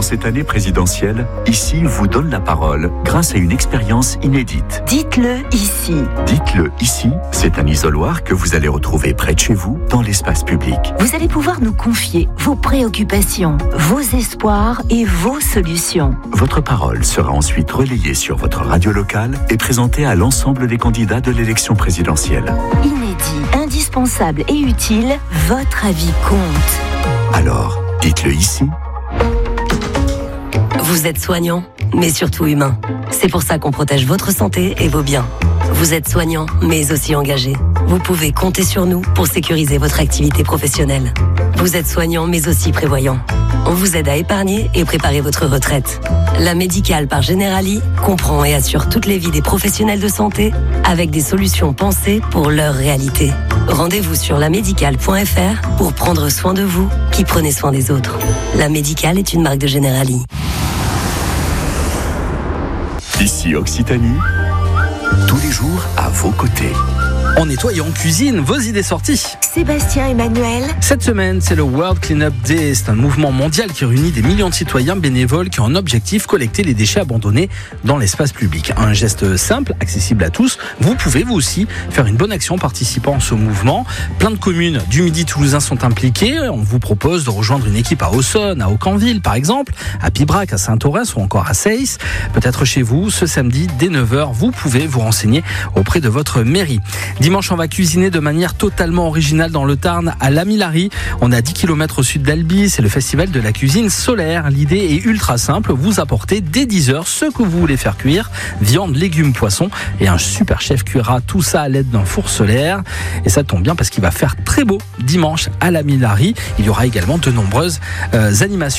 cette année présidentielle, Ici vous donne la parole grâce à une expérience inédite. Dites-le ici. Dites-le ici, c'est un isoloir que vous allez retrouver près de chez vous, dans l'espace public. Vous allez pouvoir nous confier vos préoccupations, vos espoirs et vos solutions. Votre parole sera ensuite relayée sur votre radio locale et présentée à l'ensemble des candidats de l'élection présidentielle. Inédit, indispensable et utile, votre avis compte. Alors, dites-le ici. Vous êtes soignant, mais surtout humain. C'est pour ça qu'on protège votre santé et vos biens. Vous êtes soignant, mais aussi engagé. Vous pouvez compter sur nous pour sécuriser votre activité professionnelle. Vous êtes soignant, mais aussi prévoyant. On vous aide à épargner et préparer votre retraite. La Médicale par Generali comprend et assure toutes les vies des professionnels de santé avec des solutions pensées pour leur réalité. Rendez-vous sur lamédicale.fr pour prendre soin de vous qui prenez soin des autres. La Médicale est une marque de Generali. Ici Occitanie, tous les jours à vos côtés. On nettoie et on cuisine, vos idées sorties. Sébastien Emmanuel. Cette semaine, c'est le World Cleanup Day. C'est un mouvement mondial qui réunit des millions de citoyens bénévoles qui ont en objectif collecter les déchets abandonnés dans l'espace public. Un geste simple, accessible à tous. Vous pouvez, vous aussi, faire une bonne action en participant à ce mouvement. Plein de communes du Midi toulousain sont impliquées. On vous propose de rejoindre une équipe à Auxonne, à Aucanville, par exemple, à Pibrac, à Saint-Orens ou encore à Seyss. Peut-être chez vous, ce samedi, dès 9h, vous pouvez vous renseigner auprès de votre mairie. Dimanche, on va cuisiner de manière totalement originale dans le Tarn à Lamilary. On est à 10 km au sud d'Albi. C'est le festival de la cuisine solaire. L'idée est ultra simple. Vous apportez dès 10h ce que vous voulez faire cuire. Viande, légumes, poissons. Et un super chef cuira tout ça à l'aide d'un four solaire. Et ça tombe bien parce qu'il va faire très beau dimanche à Lamilary. Il y aura également de nombreuses animations.